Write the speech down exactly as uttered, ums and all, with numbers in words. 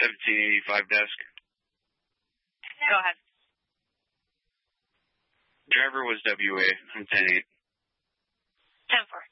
seventeen eighty-five desk. Go ahead. Driver was W A. I'm ten eight. ten four.